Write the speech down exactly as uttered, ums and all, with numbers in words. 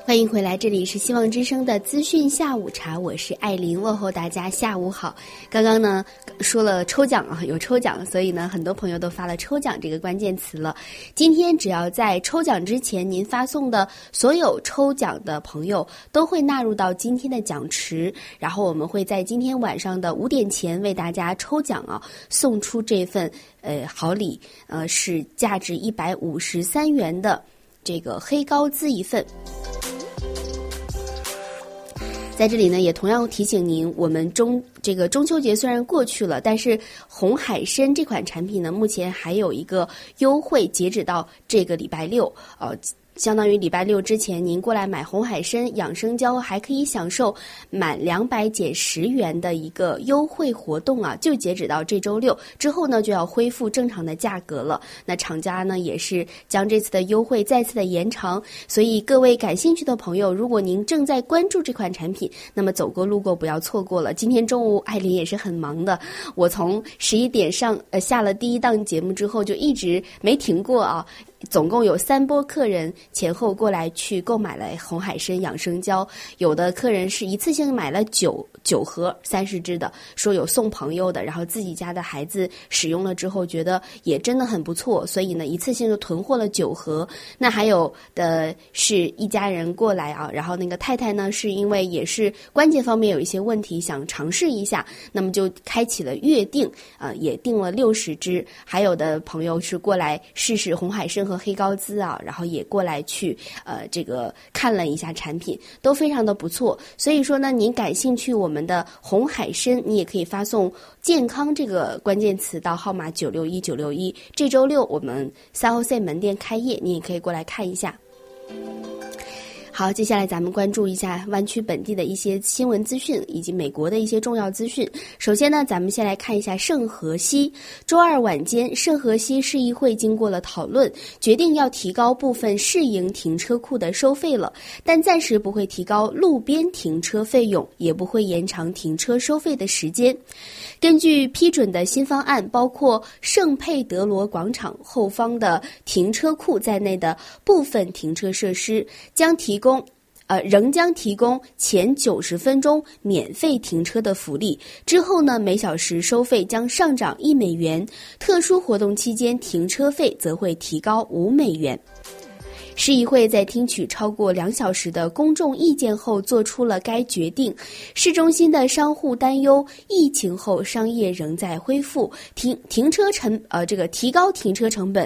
欢迎回来，这里是希望之声的资讯下午茶，我是艾琳，问候大家下午好。刚刚呢说了抽奖啊，有抽奖，所以呢很多朋友都发了抽奖这个关键词了。今天只要在抽奖之前您发送的所有抽奖的朋友都会纳入到今天的奖池，然后我们会在今天晚上的五点前为大家抽奖啊，送出这份呃好礼，呃是价值一百五十三元的这个黑高滋一份。在这里呢，也同样提醒您，我们中这个中秋节虽然过去了，但是红海参这款产品呢，目前还有一个优惠，截止到这个礼拜六，呃。相当于礼拜六之前您过来买红海参养生胶，还可以享受满两百减十元的一个优惠活动啊，就截止到这周六，之后呢就要恢复正常的价格了。那厂家呢也是将这次的优惠再次的延长，所以各位感兴趣的朋友，如果您正在关注这款产品，那么走过路过不要错过了。今天中午艾琳也是很忙的，我从十一点上呃下了第一档节目之后就一直没停过啊。总共有三波客人前后过来去购买了红海参养生胶，有的客人是一次性买了九九盒三十支的，说有送朋友的，然后自己家的孩子使用了之后觉得也真的很不错，所以呢一次性就囤货了九盒。那还有的是一家人过来啊，然后那个太太呢是因为也是关节方面有一些问题想尝试一下，那么就开启了月订啊、呃，也订了六十支。还有的朋友是过来试试红海参和黑高滋啊，然后也过来去呃这个看了一下产品，都非常的不错。所以说呢，您感兴趣我们的红海参，你也可以发送健康这个关键词到号码九六一九六一。这周六我们三号线门店开业，你也可以过来看一下。好，接下来咱们关注一下湾区本地的一些新闻资讯以及美国的一些重要资讯。首先呢，咱们先来看一下圣荷西。周二晚间，圣荷西市议会经过了讨论，决定要提高部分市营停车库的收费了，但暂时不会提高路边停车费用，也不会延长停车收费的时间。根据批准的新方案，包括圣佩德罗广场后方的停车库在内的部分停车设施将提供呃，仍将提供前九十分钟免费停车的福利。之后呢，每小时收费将上涨一美元，特殊活动期间停车费则会提高五美元。市议会在听取超过两小时的公众意见后做出了该决定。市中心的商户担忧，疫情后商业仍在恢复，停停车成呃这个提高停车成本